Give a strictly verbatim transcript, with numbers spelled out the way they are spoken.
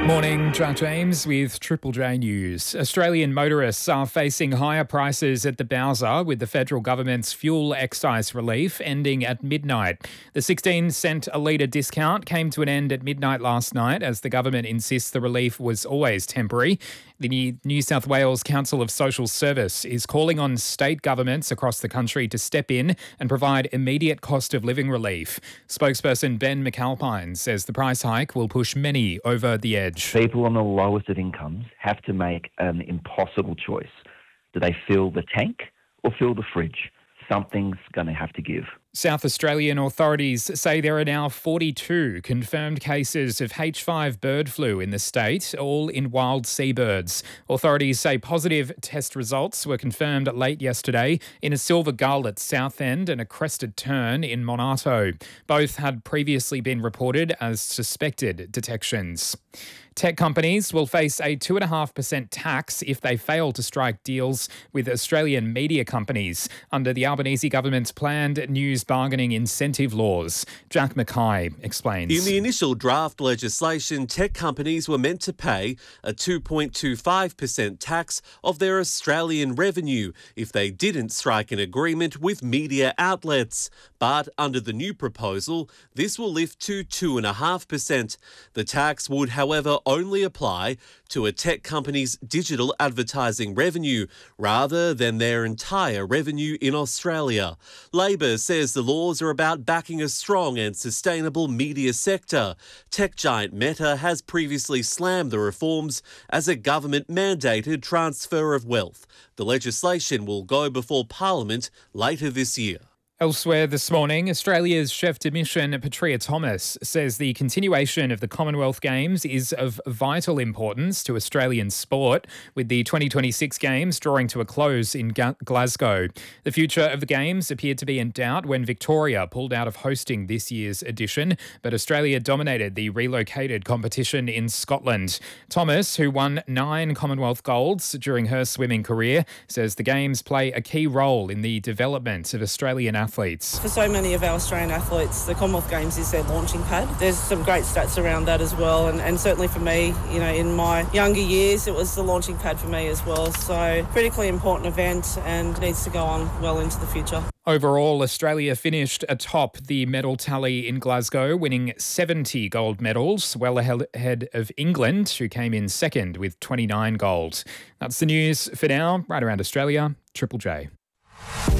Morning, Jack James with Triple J News. Australian motorists are facing higher prices at the Bowser with the federal government's fuel excise relief ending at midnight. The sixteen cent a litre discount came to an end at midnight last night as the government insists the relief was always temporary. The New South Wales Council of Social Service is calling on state governments across the country to step in and provide immediate cost of living relief. Spokesperson Ben McAlpine says the price hike will push many over the edge. People on the lowest of incomes have to make an impossible choice. Do they fill the tank or fill the fridge? Something's going to have to give. South Australian authorities say there are now forty-two confirmed cases of H five bird flu in the state, all in wild seabirds. Authorities say positive test results were confirmed late yesterday in a silver gull at Southend and a crested tern in Monarto. Both had previously been reported as suspected detections. Tech companies will face a two point five percent tax if they fail to strike deals with Australian media companies under the Albanese government's planned news bargaining incentive laws. Jack Mackay explains. In the initial draft legislation, tech companies were meant to pay a two point two five percent tax of their Australian revenue if they didn't strike an agreement with media outlets. But under the new proposal, this will lift to two point five percent. The tax would, however, only apply to a tech company's digital advertising revenue rather than their entire revenue in Australia. Labor says the laws are about backing a strong and sustainable media sector. Tech giant Meta has previously slammed the reforms as a government-mandated transfer of wealth. The legislation will go before Parliament later this year. Elsewhere this morning, Australia's chef de mission, Petria Thomas, says the continuation of the Commonwealth Games is of vital importance to Australian sport, with the twenty twenty-six Games drawing to a close in Ga- Glasgow. The future of the Games appeared to be in doubt when Victoria pulled out of hosting this year's edition, but Australia dominated the relocated competition in Scotland. Thomas, who won nine Commonwealth golds during her swimming career, says the Games play a key role in the development of Australian athletes. Athletes. For so many of our Australian athletes, the Commonwealth Games is their launching pad. There's some great stats around that as well, and, and certainly for me, you know, in my younger years, it was the launching pad for me as well. So, critically important event and needs to go on well into the future. Overall, Australia finished atop the medal tally in Glasgow, winning seventy gold medals, well ahead of England, who came in second with twenty-nine gold. That's the news for now. Right around Australia, Triple J.